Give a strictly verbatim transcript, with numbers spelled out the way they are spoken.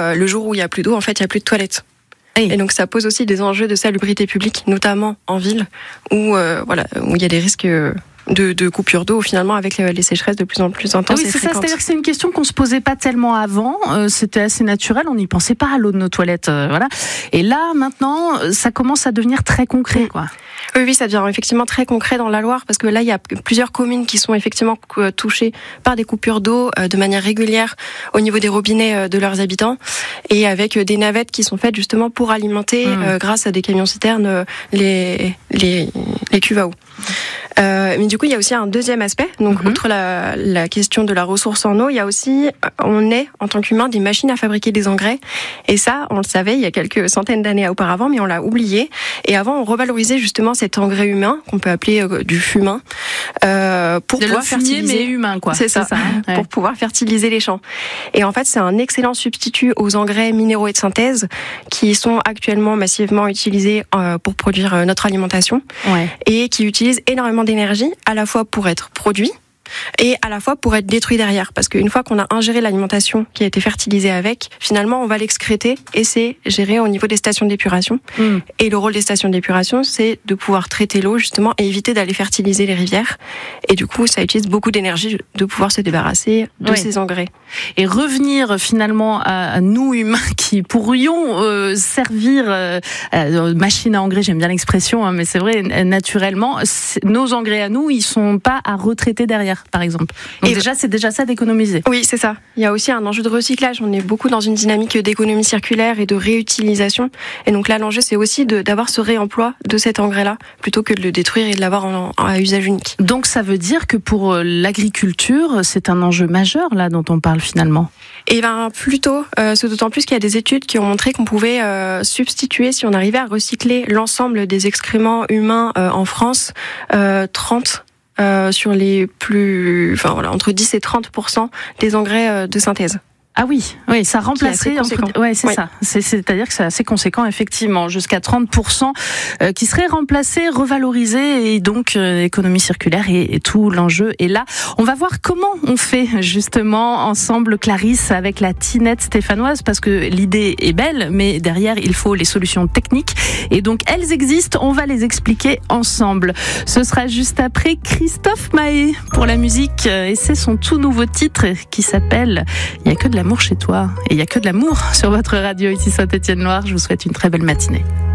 euh, le jour où il y a plus d'eau, en fait, il y a plus de toilettes. Et donc ça pose aussi des enjeux de salubrité publique, notamment en ville, où euh, voilà, où il y a des risques de, de coupure d'eau finalement avec les sécheresses de plus en plus intenses. Ah oui, et c'est fréquentes. ça, c'est-à-dire que c'est une question qu'on se posait pas tellement avant. Euh, c'était assez naturel, on n'y pensait pas à l'eau de nos toilettes, euh, voilà. Et là, maintenant, ça commence à devenir très concret, quoi. Oui, oui, ça devient effectivement très concret dans la Loire parce que là, il y a plusieurs communes qui sont effectivement touchées par des coupures d'eau euh, de manière régulière au niveau des robinets euh, de leurs habitants et avec des navettes qui sont faites justement pour alimenter, mmh. euh, grâce à des camions-citernes, euh, les, les, les cuves à eau. Euh, mais du coup, il y a aussi un deuxième aspect. Donc, mmh. outre la, la question de la ressource en eau, il y a aussi, on est en tant qu'humain des machines à fabriquer des engrais. Et ça, on le savait il y a quelques centaines d'années auparavant, mais on l'a oublié. Et avant, on revalorisait justement cet engrais humain qu'on peut appeler euh, du fumin euh, pour de pouvoir le fumier, fertiliser. Mais humain, quoi. C'est ça, c'est ça hein, ouais. Pour pouvoir fertiliser les champs. Et en fait, c'est un excellent substitut aux engrais minéraux et de synthèse qui sont actuellement massivement utilisés euh, pour produire euh, notre alimentation ouais. et qui utilisent énormément d'énergie, à la fois pour être produit et à la fois pour être détruit derrière. Parce qu'une fois qu'on a ingéré l'alimentation qui a été fertilisée avec, finalement, on va l'excréter et c'est géré au niveau des stations d'épuration. Mmh. Et le rôle des stations d'épuration, c'est de pouvoir traiter l'eau, justement, et éviter d'aller fertiliser les rivières. Et du coup, ça utilise beaucoup d'énergie de pouvoir se débarrasser de oui. ces engrais. Et revenir, finalement, à nous, humains, qui pourrions euh, servir euh, euh, machine à engrais, j'aime bien l'expression, hein, mais c'est vrai, naturellement, nos engrais à nous, ils sont pas à retraiter derrière, par exemple. Donc et déjà, c'est déjà ça d'économiser. Oui, c'est ça. Il y a aussi un enjeu de recyclage. On est beaucoup dans une dynamique d'économie circulaire et de réutilisation. Et donc là, l'enjeu, c'est aussi de, d'avoir ce réemploi de cet engrais-là, plutôt que de le détruire et de l'avoir en, en, à usage unique. Donc ça veut dire que pour l'agriculture, c'est un enjeu majeur, là, dont on parle finalement. Eh bien, plutôt. Euh, c'est d'autant plus qu'il y a des études qui ont montré qu'on pouvait euh, substituer, si on arrivait à recycler l'ensemble des excréments humains euh, en France, euh, trente Euh, sur les plus, enfin voilà, entre dix et trente pour cent des engrais euh, de synthèse. Ah oui, oui, ça remplacerait. Entre... Ouais, c'est oui. ça. C'est, c'est-à-dire que c'est assez conséquent, effectivement, jusqu'à trente pour cent euh, qui seraient remplacés, revalorisés, et donc euh, économie circulaire et, et tout l'enjeu est là. On va voir comment on fait justement ensemble, Clarisse, avec la tinette stéphanoise, parce que l'idée est belle, mais derrière il faut les solutions techniques, et donc elles existent. On va les expliquer ensemble. Ce sera juste après Christophe Mahé pour la musique, et c'est son tout nouveau titre qui s'appelle Il y a que de la l'amour chez toi. Et il n'y a que de l'amour sur votre radio ici Saint-Étienne-Loire. Je vous souhaite une très belle matinée.